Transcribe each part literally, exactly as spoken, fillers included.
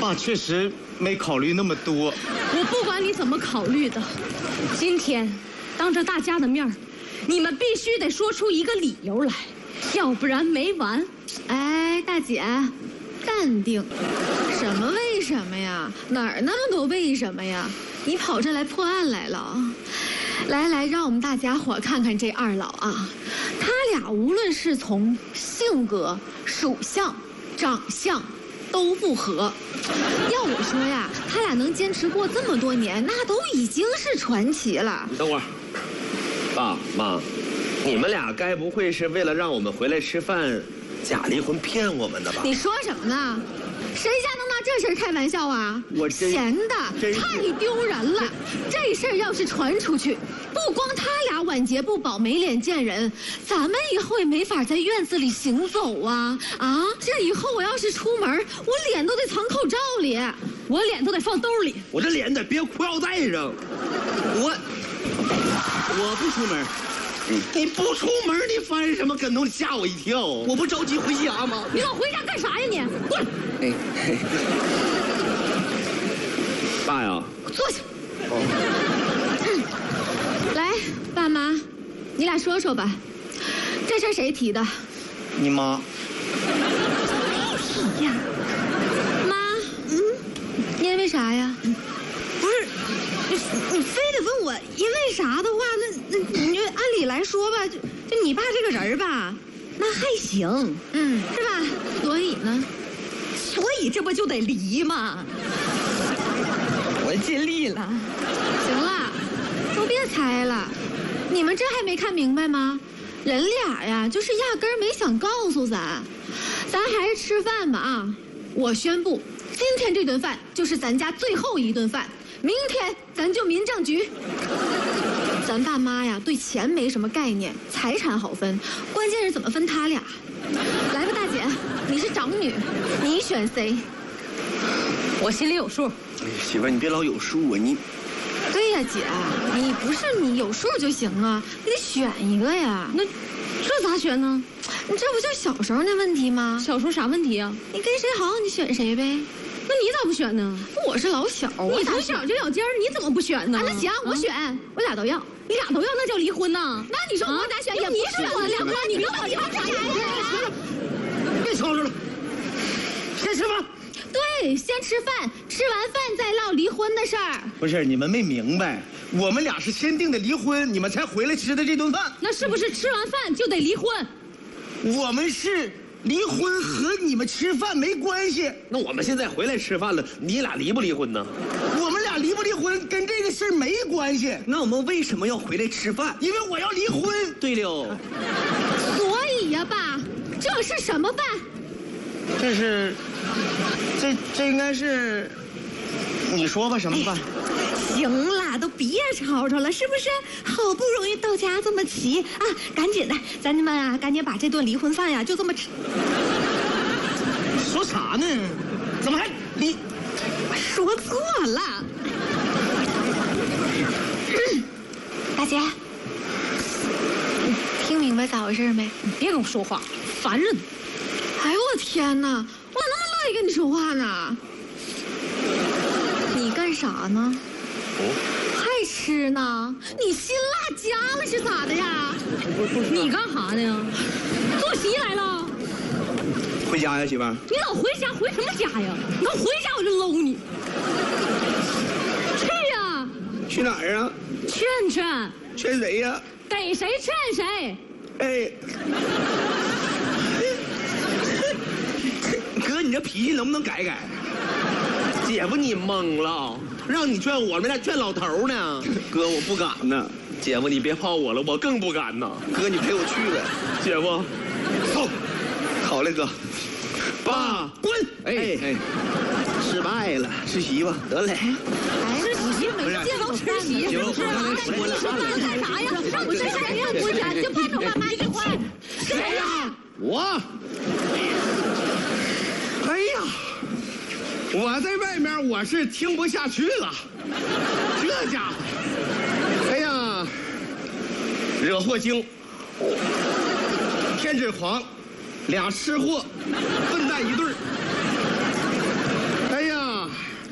爸确实没考虑那么多。 我不管你怎么考虑的，今天当着大家的面儿，你们必须得说出一个理由来，要不然没完。 哎，大姐，淡定，什么为什么呀？哪儿那么多为什么呀？你跑这来破案来了啊！来来，让我们大家伙看看这二老啊，他俩无论是从性格、属相、长相都不合。要我说呀，他俩能坚持过这么多年，那都已经是传奇了。 你等会儿，爸妈，你们俩该不会是为了让我们回来吃饭，假离婚骗我们的吧？ 你说什么呢？谁家能拿这事儿开玩笑啊？ 我真闲的真太丢人了。这事儿要是传出去，不光他俩晚节不保没脸见人，咱们以后也没法在院子里行走啊！啊，这以后我要是出门，我脸都得藏口罩里， 我脸都得放兜里。 我这脸得别裤腰带上。我我不出门。 你不出门，你翻什么跟头？吓我一跳！ 我不着急回家吗？ 你老回家干啥呀你？过来！ 哎，爸呀， 坐下。嗯，来，爸妈，你俩说说吧，这事儿谁提的？ 你妈。 提呀，妈，嗯，因为啥呀？ 不是，你你非得问我因为啥的话，那那你就按理来说吧，就就你爸这个人吧，那还行， 嗯， 是吧？ 所以呢？ 所以这不就得离吗？我尽力了。 行了，都别猜了，你们这还没看明白吗？人俩呀，就是压根儿没想告诉咱，咱还是吃饭吧啊！我宣布，今天这顿饭就是咱家最后一顿饭。明天咱就民政局。咱爸妈呀，对钱没什么概念，财产好分，关键是怎么分他俩。来吧，大姐，你是长女，你选谁？ 我心里有数。 媳妇儿，你别老有数啊，你。 对呀，姐，你不是你有数就行啊，你得选一个呀。 那这咋选呢？ 你这不就是小时候那问题吗？ 小时候啥问题啊？ 你跟谁好，你选谁呗。 那你咋不选呢？ 我是老小， 你从小就咬尖儿，你怎么不选呢？ 啊，那行，我选，我俩都要。 你俩都要，那叫离婚呐？ 那你说我俩选也不选了，两个你跟我离婚干啥呀？ 别吵吵了，先吃饭。 对，先吃饭，吃完饭再唠离婚的事儿。 不是你们没明白，我们俩是签订的离婚，你们才回来吃的这顿饭。 那是不是吃完饭就得离婚？ 我们是离婚和你们吃饭没关系。 那我们现在回来吃饭了，你俩离不离婚呢？ 我们俩离不离婚跟这个事儿没关系。 那我们为什么要回来吃饭？ 因为我要离婚。 对了， 所以呀，爸，这是什么饭？ 这是，这这应该是，你说吧，什么饭？ 行了，都别吵吵了，是不是？好不容易到家这么齐啊，赶紧的，咱们啊，赶紧把这顿离婚饭呀，就这么吃。 说啥呢？怎么还离？ 说错了。 大姐，你听明白咋回事没？ 你别跟我说话，烦人。 哎呦我天哪，我那么乐意跟你说话呢。你干啥呢？还吃呢？你辛辣加了是咋的呀？ 你干啥呢？坐席来了。 回家呀，媳妇儿。 你老回家，回什么家呀？你要回家我就搂你。去呀！ 去哪儿啊？ 劝劝。 劝谁呀？ 逮谁劝谁。 哎。哥，你这脾气能不能改改？姐夫，你懵了，让你劝我，没让劝老头呢。哥，我不敢呢。姐夫，你别泡我了，我更不敢呢。哥，你陪我去呗。姐夫， 走。 好嘞，哥。爸， 滚！ 哎哎，失败了，吃席吧，得嘞。 哎，吃席没见到吃席，是不是？你说妈干啥呀？让我吃谁呀？不是，你就盼着爸妈一块。是谁呀？ 我。哎呀，我在外面我是听不下去了，这家伙，哎呀，惹祸精，偏执狂，俩吃货，笨蛋一对儿。哎呀，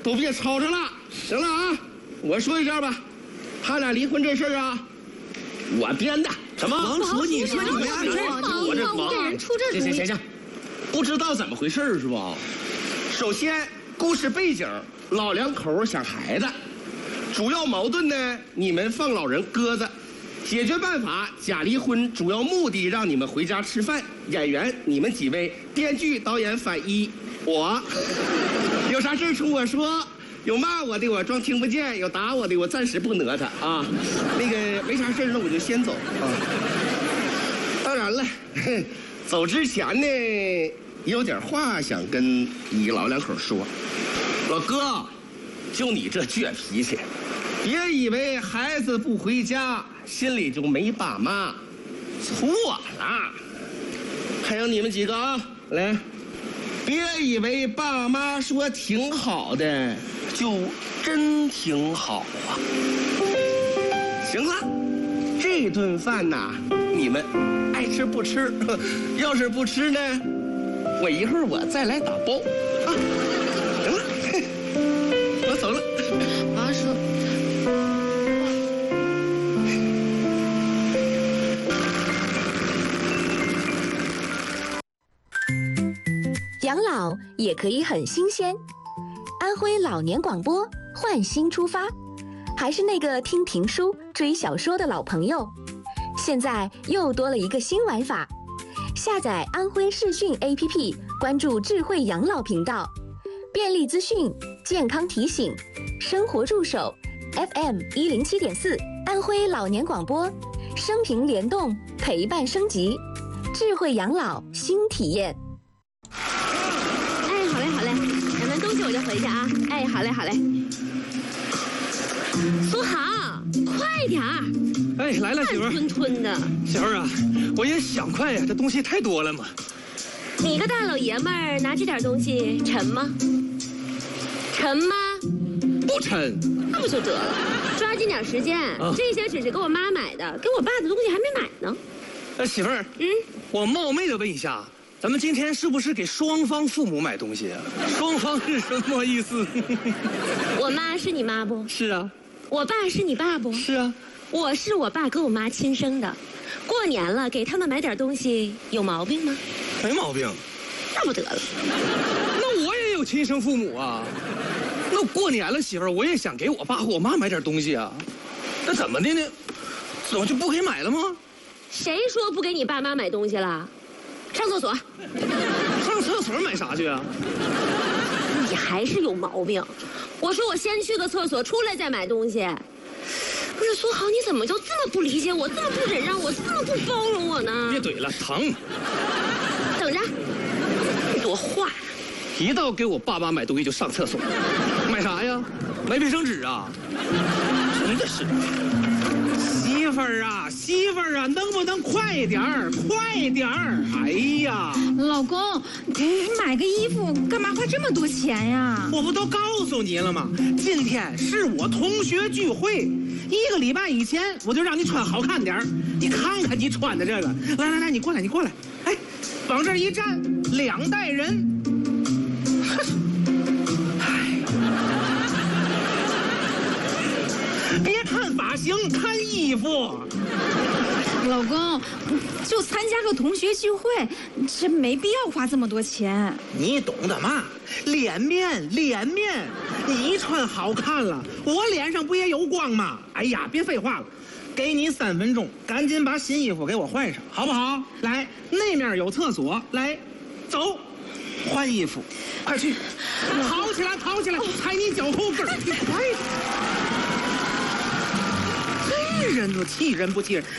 都别吵吵了，行了啊！我说一下吧，他俩离婚这事儿啊，我编的。什么？ 王叔，你说你没啥事儿， 我这王给人出这主意。 行行行行，不知道怎么回事是不？首先，故事背景，老两口想孩子，主要矛盾呢，你们放老人鸽子。解决办法：假离婚，主要目的让你们回家吃饭。演员你们几位，编剧、导演反一，我。有啥事冲我说，有骂我的我装听不见，有打我的我暂时不讹他啊。那个没啥事那我就先走啊。当然了，走之前呢，有点话想跟你老两口说。老哥，就你这倔脾气，别以为孩子不回家心里就没爸妈，错了。还有你们几个啊，来，别以为爸妈说挺好的就真挺好啊。行了，这顿饭呐，你们爱吃不吃，要是不吃呢，我一会儿我再来打包啊。行了，我走了。 王叔。 养老也可以很新鲜。安徽老年广播换新出发，还是那个听评书、追小说的老朋友，现在又多了一个新玩法。下载安徽视讯 A P P， 关注智慧养老频道，便利资讯、健康提醒、生活助手 ，F M 一零七点四，安徽老年广播，生平联动，陪伴升级，智慧养老新体验。 哎，好嘞好嘞，养完东西我就回去啊。哎，好嘞好嘞。苏豪，快点儿！ 哎，来了，媳妇儿。 慢吞吞的。 媳妇儿啊，我也想快呀，这东西太多了嘛。 你个大老爷们儿拿这点东西沉吗？沉吗？ 不沉。 那不就得了？抓紧点时间，啊、这些只是给我妈买的，给我爸的东西还没买呢。 哎，媳妇儿，嗯，我冒昧的问一下，咱们今天是不是给双方父母买东西啊？双方是什么意思？ 我妈是你妈不？ 是啊。 我爸是你爸不？ 是啊。 我是我爸跟我妈亲生的，过年了给他们买点东西有毛病吗？ 没毛病。 那不得了。 那我也有亲生父母啊。那过年了，媳妇儿，我也想给我爸和我妈买点东西啊。那怎么的呢？怎么就不给买了吗？ 谁说不给你爸妈买东西了？上厕所。 上厕所买啥去啊？ 你还是有毛病。我说我先去个厕所，出来再买东西。不是苏豪，你怎么就这么不理解我，这么不忍让我，这么不包容我呢？ 别怼了，疼。 等着，你多话。 一到给我爸妈买东西就上厕所，买啥呀？买卫生纸啊？真的是。媳妇儿啊，媳妇儿啊，能不能快点儿，快点儿！哎呀， 老公，你买个衣服干嘛花这么多钱呀？ 我不都告诉你了吗？今天是我同学聚会，一个礼拜以前我就让你穿好看点儿。你看看你穿的这个，来来来，你过来，你过来，哎，往这儿一站，两代人。别看发型，看衣服。 老公，就参加个同学聚会，这没必要花这么多钱。 你懂得嘛？脸面，脸面。你穿好看了，我脸上不也有光吗？哎呀，别废话了，给你三分钟，赶紧把新衣服给我换上，好不好？来，那面有厕所，来，走，换衣服，快去，跑起来，跑起来，踩你脚后跟儿，你快点。气人都气人不气人，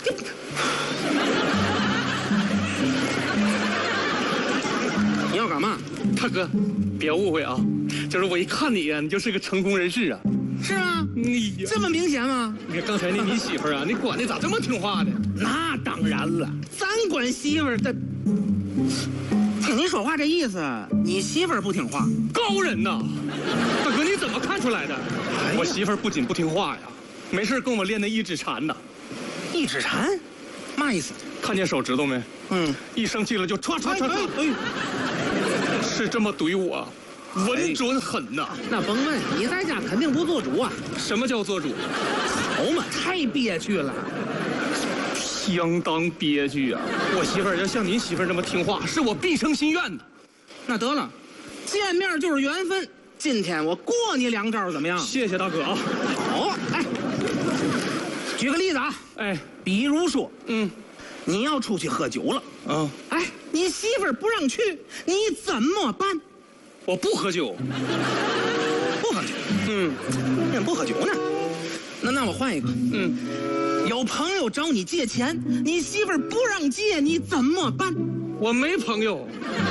你要干嘛？ 大哥，别误会啊，就是我一看你呀，你就是个成功人士啊。 是啊， 你这么明显吗？ 你看刚才那你媳妇儿啊，你管的咋这么听话呢？ 那当然了，咱管媳妇儿的。听你说话这意思，你媳妇儿不听话？ 高人呐！大哥，你怎么看出来的？哎、我媳妇儿不仅不听话呀，没事跟我练那一指禅呢。 一指禅，嘛意思？ 看见手指头没？嗯，一生气了就歘歘歘歘，哎，是这么怼我。 稳准狠呐！ 那甭问，你在家肯定不做主啊。 什么叫做主？ 好嘛，太憋屈了。 相当憋屈啊！我媳妇儿要像您媳妇儿那么听话，是我毕生心愿的。 那得了，见面就是缘分。今天我过你两招怎么样？ 谢谢大哥啊！ 好，哎，举个例子啊， 哎， 比如说， 嗯， 你要出去喝酒了， 啊， 哎，你媳妇儿不让去，你怎么办？ 我不喝酒， 不喝酒， 嗯， 怎么不喝酒呢？那那我换一个， 嗯， 有朋友找你借钱，你媳妇儿不让借，你怎么办？ 我没朋友，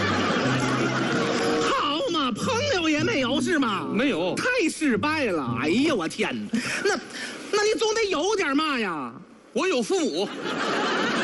好嘛，朋友也没有是吗？ 没有， 太失败了！哎呀，我天哪，那那你总得有点嘛呀？ 我有父母。